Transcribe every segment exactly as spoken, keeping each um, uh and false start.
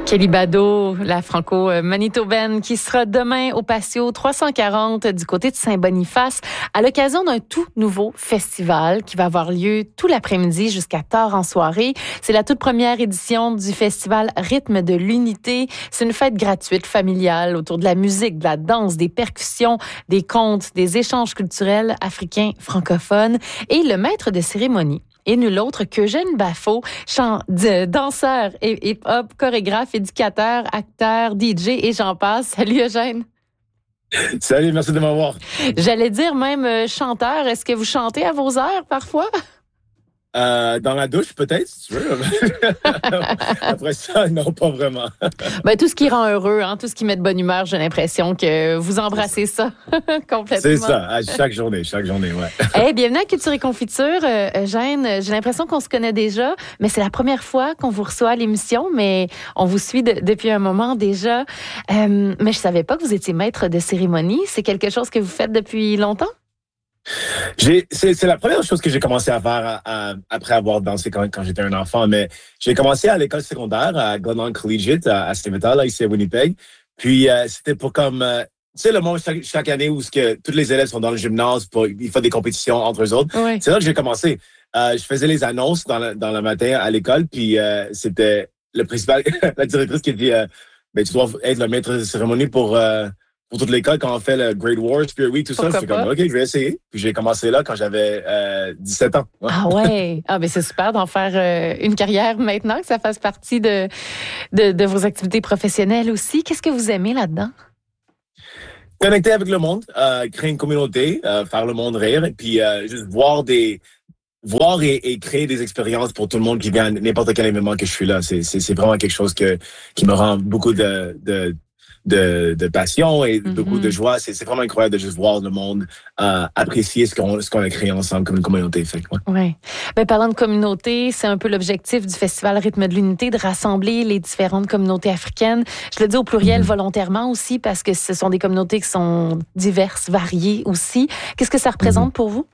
Kelly Bado, la franco-manitobaine, qui sera demain au Patio trois cent quarante du côté de Saint-Boniface à l'occasion d'un tout nouveau festival qui va avoir lieu tout l'après-midi jusqu'à tard en soirée. C'est la toute première édition du festival Rythme de l'Unité. C'est une fête gratuite, familiale, autour de la musique, de la danse, des percussions, des contes, des échanges culturels africains francophones. Et le maître de cérémonie et nul autre qu'Eugène Baffault, chant, de, danseur, hip-hop, chorégraphe, éducateur, acteur, D J et j'en passe. Salut Eugène. Salut, merci de m'avoir. J'allais dire même euh, chanteur. Est-ce que vous chantez à vos heures parfois? Euh, dans la douche, peut-être, si tu veux. Après ça, non, pas vraiment. Ben, tout ce qui rend heureux, hein, tout ce qui met de bonne humeur, j'ai l'impression que vous embrassez ça complètement. C'est ça, à chaque journée, chaque journée, ouais. Hey, bienvenue à Culture et Confiture. Euh, Eugène, j'ai l'impression qu'on se connaît déjà, mais c'est la première fois qu'on vous reçoit à l'émission, mais on vous suit de, depuis un moment déjà. Euh, mais je savais pas que vous étiez maître de cérémonie. C'est quelque chose que vous faites depuis longtemps? J'ai, c'est, c'est la première chose que j'ai commencé à faire à, à, après avoir dansé quand, quand j'étais un enfant. Mais j'ai commencé à l'école secondaire, à Glenelg Collegiate, à, à Saint-Vital, là, ici à Winnipeg. Puis euh, c'était pour comme... Euh, tu sais, le monde, chaque, chaque année où ce que, tous les élèves sont dans le gymnase, pour, ils font des compétitions entre eux autres. Oui. C'est là que j'ai commencé. Euh, je faisais les annonces dans le, dans le matin à l'école, puis euh, c'était le principal, la directrice qui dit euh, ben, tu dois être le maître de cérémonie pour... Euh, pour toute l'école, quand on fait le Great War, Spirit Week, tout ça, c'est comme, OK, je vais essayer. Puis j'ai commencé là quand j'avais euh, dix-sept ans. Ouais. Ah ouais? Ah ben c'est super d'en faire euh, une carrière maintenant, que ça fasse partie de, de, de vos activités professionnelles aussi. Qu'est-ce que vous aimez là-dedans? Connecter avec le monde, euh, créer une communauté, euh, faire le monde rire, et puis euh, juste voir des... voir et, et créer des expériences pour tout le monde qui vient à n'importe quel événement que je suis là. C'est, c'est, c'est vraiment quelque chose que, qui me rend beaucoup de... de De, de passion et mm-hmm. beaucoup de joie. C'est, c'est vraiment incroyable de juste voir le monde euh, apprécier ce qu'on, ce qu'on a créé ensemble comme une communauté. Fait, ouais. Oui. Ben, parlant de communauté, c'est un peu l'objectif du Festival Rythme de l'Unité, de rassembler les différentes communautés africaines. Je le dis au pluriel mm-hmm. volontairement aussi parce que ce sont des communautés qui sont diverses, variées aussi. Qu'est-ce que ça représente mm-hmm. pour vous?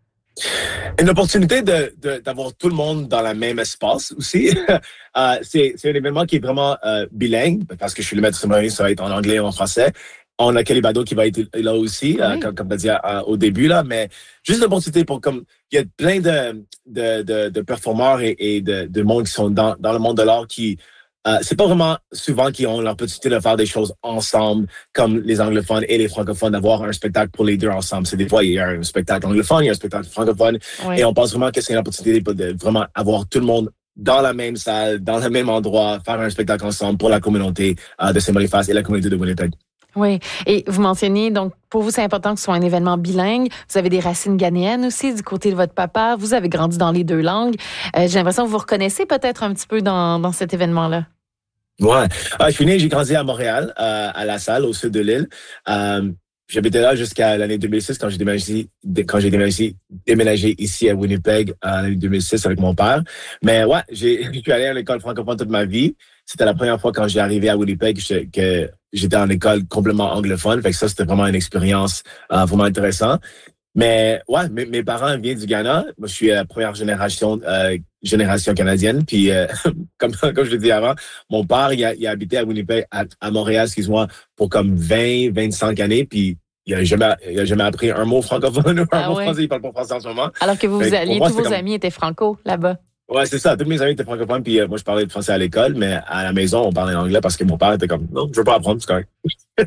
Une opportunité de, de, d'avoir tout le monde dans le même espace aussi. euh, c'est, c'est un événement qui est vraiment euh, bilingue, parce que je suis le maître de cérémonie, ça va être en anglais et en français. On a Kelly Bado qui va être là aussi, oui. euh, comme, comme tu as dit euh, au début, là, mais juste l'opportunité pour comme il y a plein de, de, de, de performeurs et, et de, de monde qui sont dans, dans le monde de l'art qui Euh, c'est pas vraiment souvent qu'ils ont l'opportunité de faire des choses ensemble, comme les anglophones et les francophones, d'avoir un spectacle pour les deux ensemble. C'est des fois, il y a un spectacle anglophone, il y a un spectacle francophone, oui. Et on pense vraiment que c'est une opportunité de vraiment avoir tout le monde dans la même salle, dans le même endroit, faire un spectacle ensemble pour la communauté euh, de Saint-Boniface et la communauté de Winnipeg. Oui, et vous mentionniez, donc, pour vous, c'est important que ce soit un événement bilingue. Vous avez des racines ghanéennes aussi du côté de votre papa. Vous avez grandi dans les deux langues. Euh, j'ai l'impression que vous vous reconnaissez peut-être un petit peu dans, dans cet événement-là. Ouais, ah, je suis né, j'ai grandi à Montréal, euh, à La Salle, au sud de l'île. Euh, j'habitais là jusqu'à l'année deux mille six quand j'ai déménagé, quand j'ai déménagé, déménagé ici à Winnipeg en l'année deux mille six avec mon père. Mais ouais, j'ai, je suis allé à l'école francophone toute ma vie. C'était la première fois quand j'ai arrivé à Winnipeg que, que j'étais en école complètement anglophone. Fait que ça, c'était vraiment une expérience euh, vraiment intéressante. Mais ouais, mes, mes parents viennent du Ghana. Moi, je suis la première génération euh, génération canadienne. Puis euh, comme comme je l'ai dit avant, mon père il a, il a habité à Winnipeg, à, à Montréal, excuse-moi, pour comme vingt, vingt-cinq années. Puis il a jamais il a jamais appris un mot francophone ou un ah mot ouais. français. Il parle pas français en ce moment. Alors que vous vous alliez, tous vos comme... amis étaient franco là-bas. Ouais, c'est ça. Tous mes amis étaient francophones, puis euh, moi, je parlais de français à l'école, mais à la maison, on parlait anglais parce que mon père était comme, non, je veux pas apprendre, c'est correct.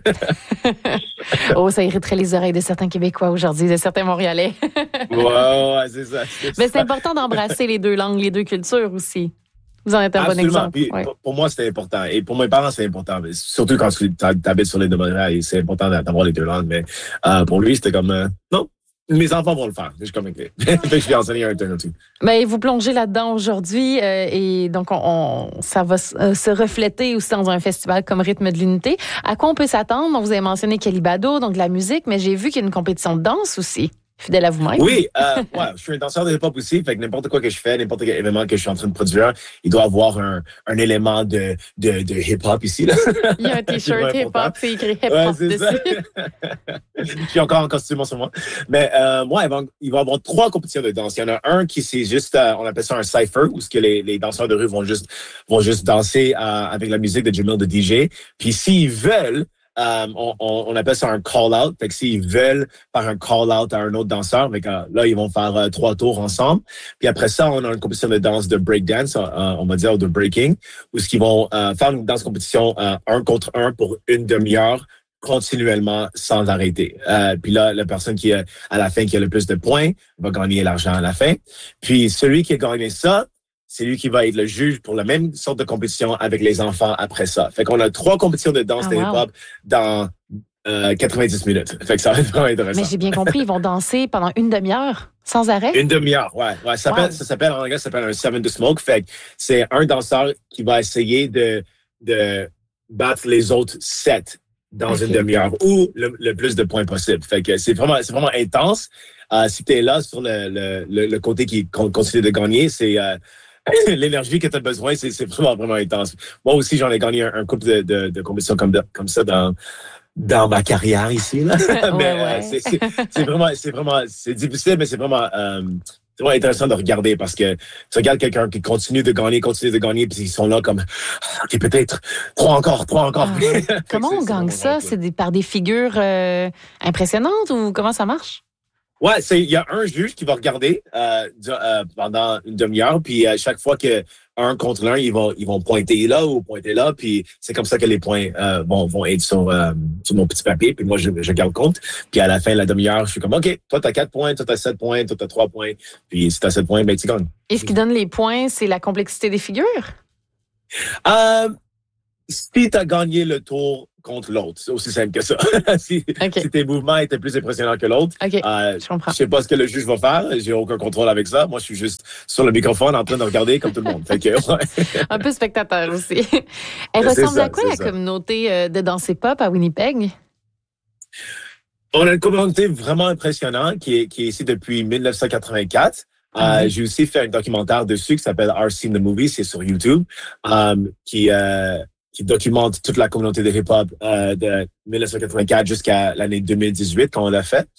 Oh, ça irriterait les oreilles de certains Québécois aujourd'hui, de certains Montréalais. ouais, ouais, c'est ça. C'est mais ça. C'est important d'embrasser les deux langues, les deux cultures aussi. Vous en êtes un Absolument. bon exemple. Puis, ouais. pour, pour moi, c'était important. Et pour mes parents, c'est important. Surtout quand tu habites sur l'île de Montréal, c'est important d'avoir les deux langues. Mais euh, pour lui, c'était comme, euh, non. Mes enfants vont le faire. Je suis comme fait que je vais enseigner un turn aussi. Mais vous plongez là-dedans aujourd'hui euh, et donc on, on, ça va euh, se refléter aussi dans un festival comme Rythme de l'Unité. À quoi on peut s'attendre? Vous avez mentionné Kelly Bado, donc la musique, mais j'ai vu qu'il y a une compétition de danse aussi. Fidèle à vous-même. Oui, euh, ouais, je suis un danseur de hip-hop aussi, fait que n'importe quoi que je fais, n'importe quel événement que je suis en train de produire, il doit avoir un, un élément de, de, de hip-hop ici. Là. Il y a un t-shirt hip-hop, c'est écrit hip-hop ouais, c'est dessus. Ça. Je suis encore en costume en ce moment. Mais euh, moi, il va, il va y avoir trois compétitions de danse. Il y en a un qui c'est juste, euh, on appelle ça un cypher, où ce que les, les danseurs de rue vont juste vont juste danser euh, avec la musique de Jamil de D J. Puis s'ils veulent, Um, on, on, on appelle ça un call-out. Fait que s'ils veulent faire un call-out à un autre danseur, fait que, euh, là, ils vont faire euh, trois tours ensemble. Puis après ça, on a une compétition de danse de breakdance, euh, on va dire, de breaking, où ce qu'ils vont euh, faire une danse compétition euh, un contre un pour une demi-heure continuellement sans arrêter. Euh, puis là, la personne qui a, à la fin qui a le plus de points va gagner l'argent à la fin. Puis celui qui a gagné ça, c'est lui qui va être le juge pour la même sorte de compétition avec les enfants après ça. Fait qu'on a trois compétitions de danse Ah, de wow. hip-hop dans euh, quatre-vingt-dix minutes. Fait que ça va être vraiment intéressant. Mais j'ai bien compris, ils vont danser pendant une demi-heure, sans arrêt? Une demi-heure, ouais. ouais ça, Wow. s'appelle, ça s'appelle, en anglais, ça s'appelle un seven to smoke. Fait que c'est un danseur qui va essayer de, de battre les autres sept dans Okay. une demi-heure ou le, le plus de points possible. Fait que c'est vraiment, c'est vraiment intense. Euh, si t'es là sur le, le, le, le côté qui continue de gagner, c'est... Euh, l'énergie que tu as besoin, c'est, c'est vraiment, vraiment intense. Moi aussi, j'en ai gagné un, un couple de, de, de compétitions comme, de, comme ça dans, dans ma carrière ici. Là. ouais, mais ouais. euh, c'est, c'est, c'est vraiment, c'est vraiment, c'est difficile, mais c'est vraiment, euh, c'est vraiment intéressant de regarder parce que tu regardes quelqu'un qui continue de gagner, continue de gagner, puis ils sont là comme, OK, peut-être, trois encore, trois encore. Ah, ouais. Comment c'est, on c'est gagne ça? C'est des, par des figures euh, impressionnantes ou comment ça marche? Ouais, c'est il y a un juge qui va regarder euh, euh, pendant une demi-heure, puis à chaque fois que un contre l'un, ils vont ils vont pointer là ou pointer là, puis c'est comme ça que les points euh, vont vont être sur euh, sur mon petit papier, puis moi je, je garde compte, puis à la fin de la demi-heure, je suis comme OK, toi t'as quatre points, toi t'as sept points, toi t'as trois points, puis si t'as sept points, ben tu gagnes. Et ce qui donne les points, c'est la complexité des figures? Euh, si t'as gagné le tour contre l'autre, c'est aussi simple que ça. si, okay. si tes mouvements étaient plus impressionnants que l'autre, okay. euh, je comprends. Je sais pas ce que le juge va faire, j'ai aucun contrôle avec ça. Moi, je suis juste sur le microphone en train de regarder comme tout le monde. Fait que, ouais. Un peu spectateur aussi. Elle c'est ressemble ça, à quoi la ça. communauté de danse hip-hop à Winnipeg? On a une communauté vraiment impressionnante qui est, qui est ici depuis dix-neuf cent quatre-vingt-quatre. Ah, euh, oui. J'ai aussi fait un documentaire dessus qui s'appelle Our Scene the Movie, c'est sur YouTube, um, qui euh, qui documente toute la communauté de hip-hop euh, de dix-neuf cent quatre-vingt-quatre jusqu'à l'année deux mille dix-huit quand on l'a fait.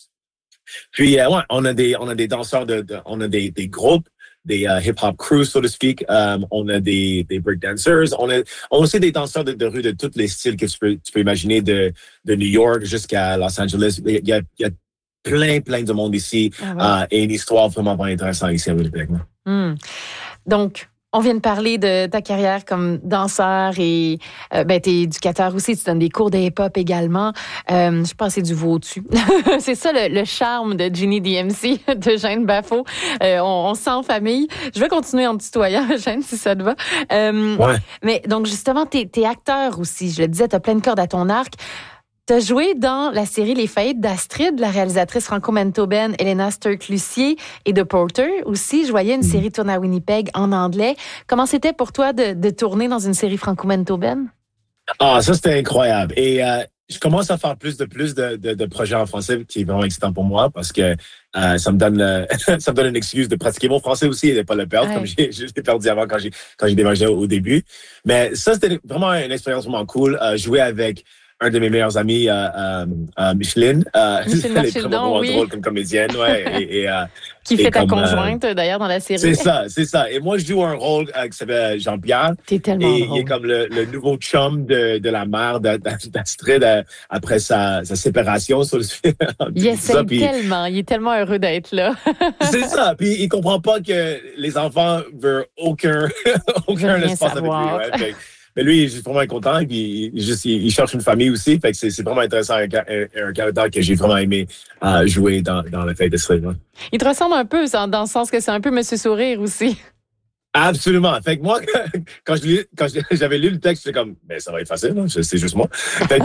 Puis euh, ouais, on a des on a des danseurs de, de on a des des groupes, des uh, hip-hop crews so to speak. Um, on a des des breakdancers, on a on a aussi des danseurs de, de rue de tous les styles que tu peux tu peux imaginer de de New York jusqu'à Los Angeles. Il y a il y a plein plein de monde ici ah, ouais. uh, et une histoire vraiment vraiment intéressante ici à Winnipeg. Mm. Donc on vient de parler de ta carrière comme danseur et euh, ben, t'es éducateur aussi, tu donnes des cours de hip-hop également. Euh, je pense que c'est du veau-tu. C'est ça le, le charme de Ginny D M C, de Jeanne Baffault. Euh, on, on se sent en famille. Je vais continuer en tutoyant, Jeanne, si ça te va. Euh, ouais. Mais donc justement, t'es, t'es acteur aussi. Je le disais, t'as plein de cordes à ton arc. Tu as joué dans la série Les Faillites d'Astrid, la réalisatrice franco-manitobaine Elena Sturck-Lucier et de Porter aussi. Je voyais une série tournée à Winnipeg en anglais. Comment c'était pour toi de, de tourner dans une série franco-manitobaine? Ah, ça, c'était incroyable. Et euh, je commence à faire plus de plus de, de, de projets en français, qui est vraiment excitant pour moi parce que euh, ça me donne euh, ça me donne une excuse de pratiquer mon français aussi et de pas le perdre, ouais. Comme j'ai, j'ai perdu avant quand j'ai, quand j'ai déménagé au, au début. Mais ça, c'était vraiment une expérience vraiment cool. Euh, jouer avec un de mes meilleurs amis, euh, euh, euh, Micheline. Euh, Micheline elle est vraiment oui. drôle comme comédienne, ouais. Et, et, euh, qui fait et ta comme, conjointe, euh, d'ailleurs, dans la série. C'est ça, c'est ça. Et moi, je joue un rôle euh, qui s'appelle Jean-Pierre. T'es tellement et drôle. il est comme le, le nouveau chum de, de la mère d'Astrid euh, après sa, sa séparation. Sur le... il essaie ça, puis... tellement, il est tellement heureux d'être là. C'est ça. Puis il comprend pas que les enfants veulent aucun, aucun espace savoir. avec lui. Ouais. Mais lui, il est juste vraiment content, puis il, juste, il, il cherche une famille aussi. Fait que c'est, c'est vraiment intéressant, un, un, un caractère que j'ai vraiment aimé euh, jouer dans, dans la fête de Astrid. Ouais. Il te ressemble un peu, dans le sens que c'est un peu Monsieur Sourire aussi. Absolument. Fait que moi, quand, je lis, quand j'avais lu le texte, j'étais comme, ben ça va être facile, hein? C'est juste moi. Fait que,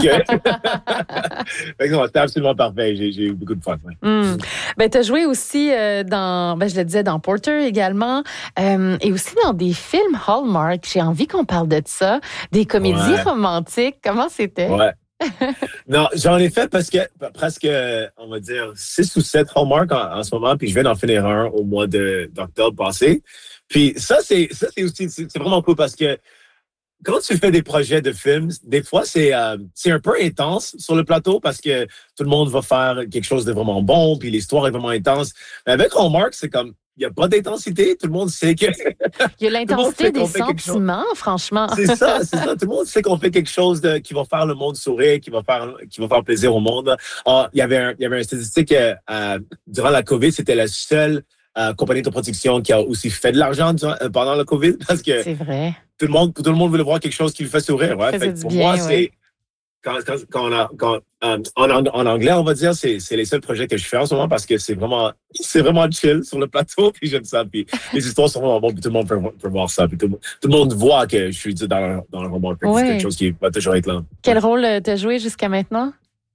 fait que non, c'était absolument parfait. J'ai, j'ai eu beaucoup de fun. Ouais. Mm. Ben t'as joué aussi euh, dans, ben je le disais, dans Porter également, euh, et aussi dans des films Hallmark. J'ai envie qu'on parle de ça, des comédies ouais. romantiques. Comment c'était? Ouais. Non, j'en ai fait parce que presque, on va dire, six ou sept Hallmark en, en ce moment, puis je viens d'en finir un au mois de, d'octobre passé. Puis ça, c'est ça, c'est aussi c'est, c'est vraiment cool parce que quand tu fais des projets de films, des fois, c'est euh, c'est un peu intense sur le plateau parce que tout le monde va faire quelque chose de vraiment bon, puis l'histoire est vraiment intense. Mais avec Hallmark, c'est comme, il n'y a pas d'intensité. Tout le monde sait que... Il y a l'intensité des sentiments, franchement. C'est ça, c'est ça. Tout le monde sait qu'on fait quelque chose de, qui va faire le monde sourire, qui va faire, qui va faire plaisir au monde. Ah, il y avait un, il y avait un statistique, euh, durant la COVID, c'était la seule euh, compagnie de production qui a aussi fait de l'argent durant, euh, pendant la COVID parce que... C'est vrai. Tout le monde, tout le monde voulait voir quelque chose qui lui fait sourire. Ouais. Fait pour bien, moi, ouais. c'est quand, quand, quand on a, quand, euh, en, en anglais, on va dire, c'est, c'est les seuls projets que je fais en ce moment parce que c'est vraiment, c'est vraiment chill sur le plateau. Puis j'aime ça. Puis les histoires sont vraiment bonnes. Puis tout le monde peut, peut voir ça. Puis tout, tout le monde voit que je suis dans, dans le roman. Ouais. C'est quelque chose qui va toujours être là. Quel ouais. rôle t'as joué jusqu'à maintenant?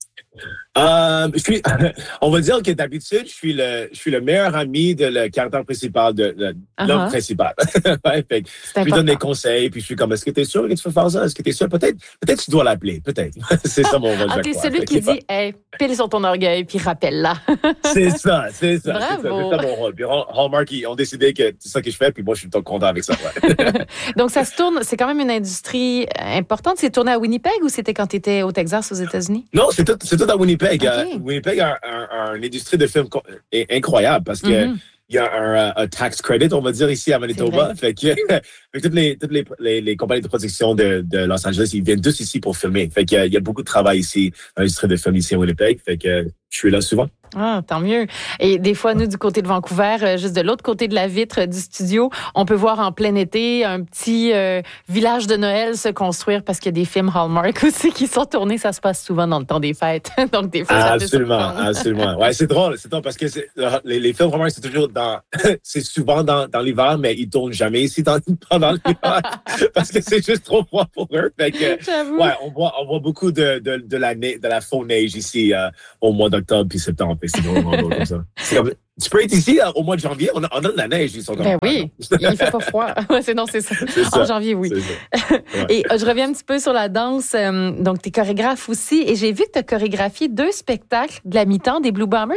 Euh, je suis, on va dire que d'habitude, je suis le, je suis le meilleur ami de le caractère principal, de, de uh-huh. l'homme principal. ouais, fait, je lui donne des conseils, puis je suis comme, est-ce que tu es sûr que tu veux faire ça? Est-ce que tu es sûr? Peut-être, peut-être tu dois l'appeler, peut-être. C'est ça mon rôle. Ah, t'es celui qui dit, hey, pile sur ton orgueil, puis rappelle-la. c'est ça, c'est ça. Bravo. C'est ça, c'est ça mon rôle. Puis Hallmark, ils ont décidé que c'est ça que je fais, puis moi, je suis tout content avec ça. Ouais. Donc, ça se tourne, c'est quand même une industrie importante. C'est tourné à Winnipeg ou c'était quand tu étais au Texas, aux États-Unis? Non, c'est tout, c'est tout à Winnipeg. Okay. Uh, Winnipeg a un, un, une industrie de films co- incroyable parce que mm-hmm. il y a un, un tax credit, on va dire, ici à Manitoba. Fait que, fait que toutes, les, toutes les, les, les compagnies de production de, de Los Angeles, ils viennent tous ici pour filmer. Fait qu'il y a, il y a beaucoup de travail ici dans l'industrie de films ici à Winnipeg. Fait que je suis là souvent. Ah, tant mieux. Et des fois, nous, du côté de Vancouver, juste de l'autre côté de la vitre du studio, on peut voir en plein été un petit euh, village de Noël se construire parce qu'il y a des films Hallmark aussi qui sont tournés. Ça se passe souvent dans le temps des fêtes. Donc, des fois, ah, ça absolument, peut surprendre. Absolument. Ouais, c'est drôle, c'est drôle parce que c'est, les, les films Hallmark, c'est toujours dans, c'est souvent dans, dans l'hiver, mais ils tournent jamais ici dans, pendant l'hiver parce que c'est juste trop froid pour eux. Fait que, J'avoue. Ouais, on voit, on voit beaucoup de, de, de la, de la faux neige ici euh, au mois d'octobre puis septembre. C'est vraiment drôle comme ça. C'est comme, tu peux être ici là, au mois de janvier, on a, on a de la neige. Ils sont comme, ben oui, il fait pas froid. c'est, non, c'est ça. C'est ça. En janvier, oui. Ouais. Et euh, je reviens un petit peu sur la danse. Euh, donc, tu es chorégraphe aussi. Et j'ai vu que tu as chorégraphié deux spectacles de la mi-temps des Blue Bombers.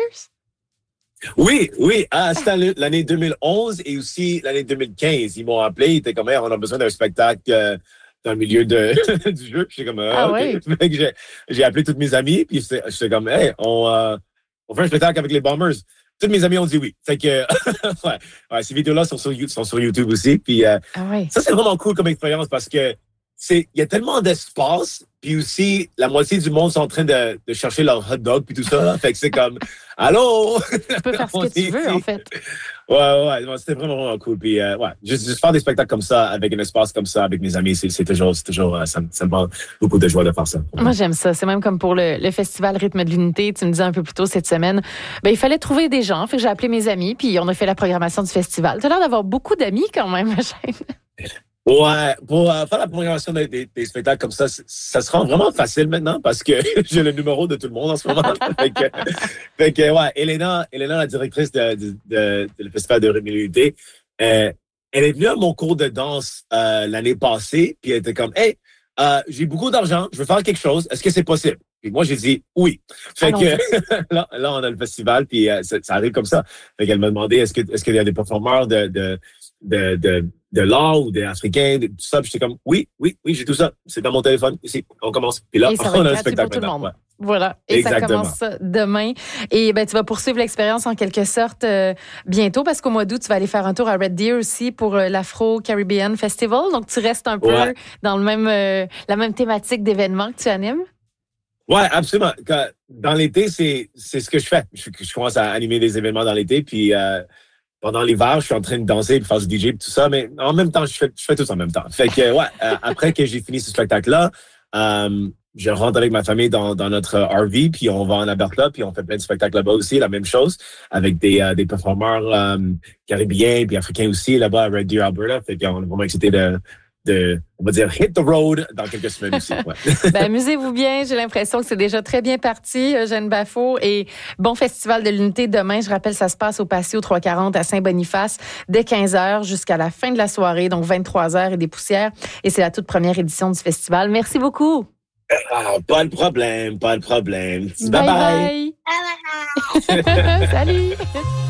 Oui, oui. Ah, c'était l'année deux mille onze et aussi l'année deux mille quinze. Ils m'ont appelé, ils étaient comme, hey, on a besoin d'un spectacle euh, dans le milieu de, du jeu. Puis j'étais comme, ah, ah okay. ouais. j'ai, j'ai appelé tous mes amis, puis j'étais, j'étais comme, hey, on, euh, on fait un spectacle avec les Bombers. Tous mes amis ont dit oui. Fait que, ouais, ouais, ces vidéos-là sont sur, sont sur YouTube aussi. Puis euh, ah ouais. ça, c'est vraiment cool comme expérience parce que c'est, il y a tellement d'espace. Puis aussi, la moitié du monde sont en train de, de chercher leur hot dog puis tout ça. Là. Fait que c'est comme, allô? Tu peux faire ce que tu veux, en fait. Ouais, ouais, ouais, c'était vraiment, vraiment cool. Puis, euh, ouais, juste, juste faire des spectacles comme ça, avec un espace comme ça, avec mes amis, c'est, c'est toujours, c'est toujours, euh, ça, ça me rend beaucoup de joie de faire ça. Moi, j'aime ça. C'est même comme pour le, le festival Rythme de l'Unité. Tu me disais un peu plus tôt cette semaine, ben, il fallait trouver des gens. Fait que j'ai appelé mes amis, puis on a fait la programmation du festival. Tu as l'air d'avoir beaucoup d'amis quand même, ma chaîne. Ouais, pour euh, faire la programmation des, des, des spectacles comme ça, ça se rend vraiment facile maintenant parce que j'ai le numéro de tout le monde en ce moment. fait, que, fait que, ouais, Elena, Elena, la directrice de, de, de, de le festival de Rythme de l'Unité, euh, elle est venue à mon cours de danse euh, l'année passée, puis elle était comme, hey, euh, j'ai beaucoup d'argent, je veux faire quelque chose, est-ce que c'est possible? Puis moi, j'ai dit oui. Fait Allons. que là, là, on a le festival, puis euh, ça, ça arrive comme ça. Fait qu'elle m'a demandé, est-ce que est-ce qu'il y a des performeurs de de de de, de l'art ou des Africains, de, tout ça. Puis j'étais comme, oui, oui, oui, j'ai tout ça. C'est dans mon téléphone. Ici, on commence. Puis là, on a un spectacle maintenant. Ouais. Voilà. Et Exactement. Ça commence demain. Et ben, tu vas poursuivre l'expérience en quelque sorte euh, bientôt parce qu'au mois d'août, tu vas aller faire un tour à Red Deer aussi pour euh, l'Afro-Caribbean Festival. Donc, tu restes un peu ouais. dans le même, euh, la même thématique d'événements que tu animes. Ouais, absolument. Dans l'été, c'est, c'est ce que je fais. Je, je commence à animer des événements dans l'été, puis euh, pendant l'hiver, je suis en train de danser, de faire du D J, et tout ça, mais en même temps, je fais, je fais tout ça en même temps. Fait que, ouais, euh, après que j'ai fini ce spectacle-là, euh, je rentre avec ma famille dans, dans notre R V, puis on va en Alberta, puis on fait plein de spectacles là-bas aussi, la même chose, avec des, euh, des performeurs euh, caribéens puis africains aussi là-bas à Red Deer, Alberta. Fait qu'on est vraiment excités de... de, on va dire, hit the road dans quelques semaines aussi. Ouais. Ben, amusez-vous bien. J'ai l'impression que c'est déjà très bien parti, Eugène Baffault. Et bon Festival de l'Unité demain. Je rappelle, ça se passe au Patio trois cent quarante à Saint-Boniface dès quinze heures jusqu'à la fin de la soirée, donc vingt-trois heures et des poussières. Et c'est la toute première édition du festival. Merci beaucoup. Ah, pas de problème, pas de problème. Bye Bye bye. bye. Salut.